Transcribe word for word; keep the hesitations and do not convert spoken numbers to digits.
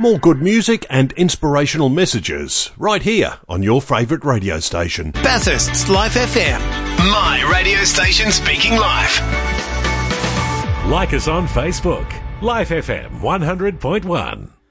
More good music and inspirational messages right here on your favourite radio station. Bathurst's Life F M. My radio station speaking live. Like us on Facebook. Life F M one hundred point one.